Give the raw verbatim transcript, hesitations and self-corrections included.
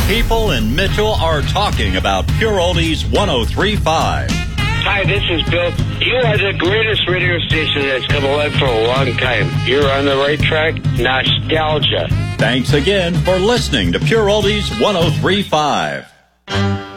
people in Mitchell are talking about Pure Oldies one oh three point five. Hi, this is Bill. You are the greatest radio station that's come alive for a long time. You're on the right track. Nostalgia. Thanks again for listening to Pure Oldies one oh three point five.